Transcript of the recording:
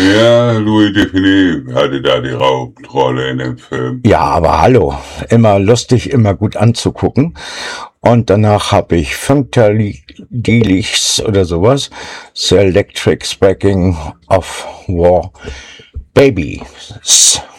Ja, Louis Define hatte da die Hauptrolle in dem Film. Ja, aber hallo, immer lustig, immer gut anzugucken. Und danach habe ich Funkadelics oder sowas, The Electric Sparking of War Babies.